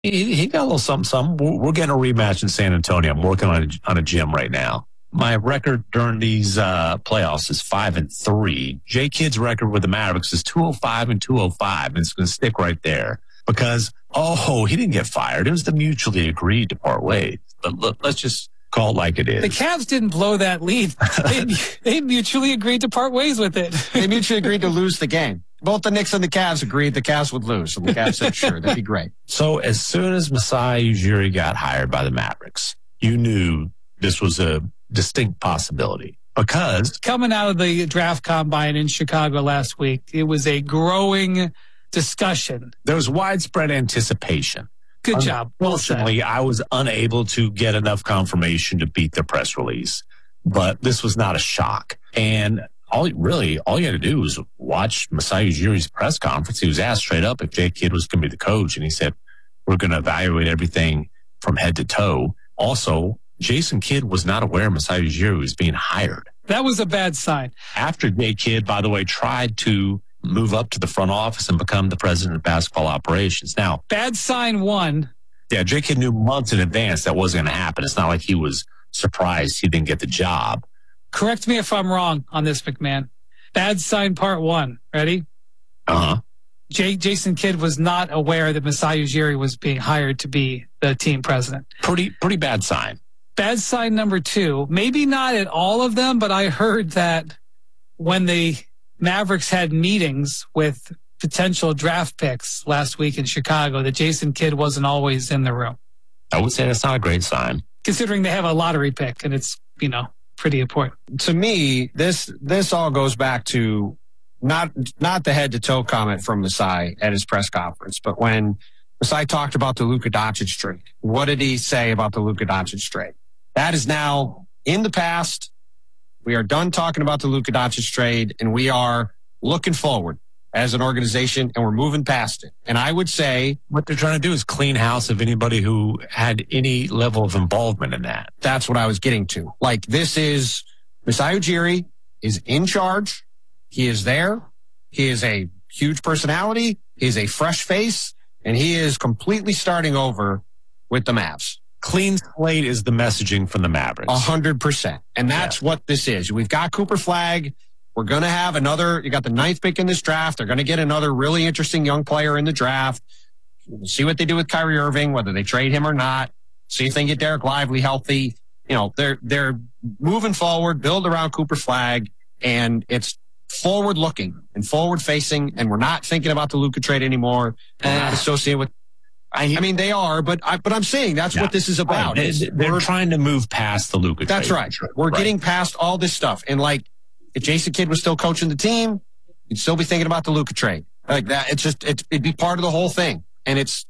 He got a little something. We're getting a rematch in San Antonio. I'm working on a gym right now. My record during these playoffs is 5-3. J Kidd's record with the Mavericks is 205-205, and it's going to stick right there because he didn't get fired. It was the mutually agreed to part ways. But look, let's just call it like it is. The Cavs didn't blow that lead. They mutually agreed to part ways with it. They mutually agreed to lose the game. Both the Knicks and the Cavs agreed the Cavs would lose. So the Cavs said, sure, that'd be great. So as soon as Masai Ujiri got hired by the Mavericks, you knew this was a distinct possibility because coming out of the draft combine in Chicago last week, it was a growing discussion. There was widespread anticipation. Good job. Well said. Unfortunately, I was unable to get enough confirmation to beat the press release, but this was not a shock. And all you had to do was watch Masai Ujiri's press conference. He was asked straight up if J Kidd was going to be the coach, and he said, we're going to evaluate everything from head to toe. Also, Jason Kidd was not aware Masai Ujiri was being hired. That was a bad sign. After J Kidd, by the way, tried to move up to the front office and become the president of basketball operations. Now, bad sign one. Yeah, J Kidd knew months in advance that wasn't going to happen. It's not like he was surprised he didn't get the job. Correct me if I'm wrong on this, McMahon. Bad sign part one. Ready? Uh-huh. Jason Kidd was not aware that Masai Ujiri was being hired to be the team president. Pretty bad sign. Bad sign number two, maybe not at all of them, but I heard that when the Mavericks had meetings with potential draft picks last week in Chicago, that Jason Kidd wasn't always in the room. I would say that's not a great sign. Considering they have a lottery pick and it's, pretty important. To me, this all goes back to not the head-to-toe comment from Masai at his press conference, but when Masai talked about the Luka Doncic trade. What did he say about the Luka Doncic trade? That is now in the past. We are done talking about the Luka Doncic trade, and we are looking forward as an organization, and we're moving past it. And I would say what they're trying to do is clean house of anybody who had any level of involvement in that. That's what I was getting to. Like, this is Masai Ujiri is in charge. He is there. He is a huge personality. He is a fresh face, and he is completely starting over with the Mavs. Clean slate is the messaging from the Mavericks. 100%. And that's what this is. We've got Cooper Flagg. We're going to have you got the 9th pick in this draft. They're going to get another really interesting young player in the draft. We'll see what they do with Kyrie Irving, whether they trade him or not. See if they can get Derek Lively healthy. They're moving forward, build around Cooper Flagg, and it's forward looking and forward facing. And we're not thinking about the Luka trade anymore. We're not associated with, I mean, they are, but I'm saying that's what this is about. They're trying to move past the Luka trade. That's right. We're getting past all this stuff. And if Jason Kidd was still coaching the team, you'd still be thinking about the Luka trade. Like that, it'd be part of the whole thing. And it's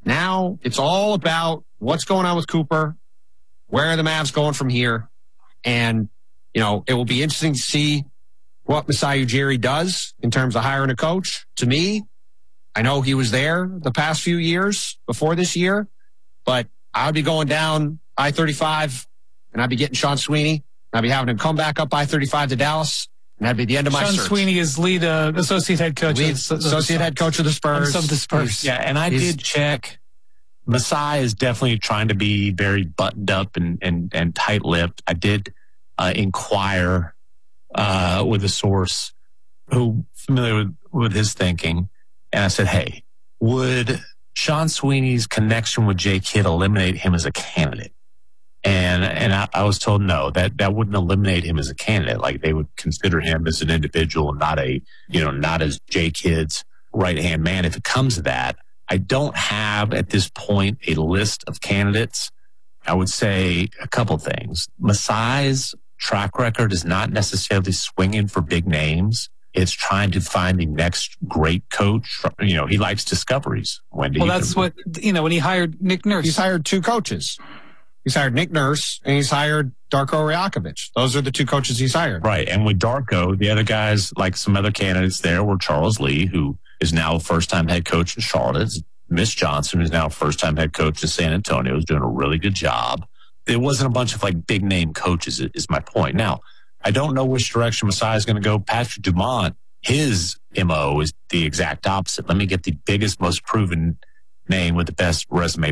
all about what's going on with Cooper, where are the Mavs going from here. And, it will be interesting to see what Masai Ujiri does in terms of hiring a coach. To me, I know he was there the past few years before this year, but I would be going down I-35 and I'd be getting Sean Sweeney. I'd be having him come back up I-35 to Dallas, and that'd be the end of my search. Sean Sweeney is lead associate head coach. Associate head coach of the Spurs. Of the Spurs. Yeah, and I did check. Masai is definitely trying to be very buttoned up and tight-lipped. I did inquire with a source who familiar with his thinking, and I said, hey, would Sean Sweeney's connection with J Kidd eliminate him as a candidate? And I was told no, that wouldn't eliminate him as a candidate. Like, they would consider him as an individual, not as J Kidd's right-hand man. If it comes to that, I don't have at this point a list of candidates. I would say a couple things. Masai's track record is not necessarily swinging for big names. It's trying to find the next great coach. He likes discoveries. When he hired Nick Nurse. He's hired 2 coaches. He's hired Nick Nurse, and he's hired Darko Rajakovic. Those are the 2 coaches he's hired. Right. And with Darko, the other guys, like some other candidates there, were Charles Lee, who is now a first-time head coach in Charlotte. Mitch Johnson, who's now a first-time head coach in San Antonio, is doing a really good job. It wasn't a bunch of big-name coaches, is my point. Now, I don't know which direction Masai is going to go. Patrick Dumont, his MO is the exact opposite. Let me get the biggest, most proven name with the best resume